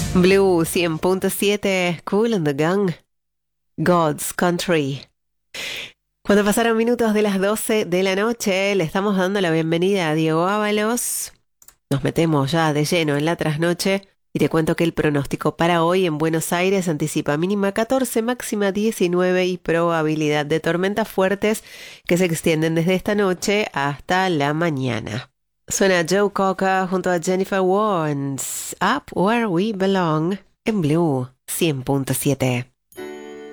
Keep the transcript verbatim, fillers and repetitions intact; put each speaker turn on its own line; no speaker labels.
Blue cien punto siete, Cool and the Gang, God's Country. Cuando pasaron minutos de las doce de la noche, le estamos dando la bienvenida a Diego Ábalos. Nos metemos ya de lleno en la trasnoche y te cuento que el pronóstico para hoy en Buenos Aires anticipa mínima catorce, máxima diecinueve y probabilidad de tormentas fuertes que se extienden desde esta noche hasta la mañana. Suena Joe Cocker junto a Jennifer Warnes, Up Where We Belong, en Blue cien punto siete.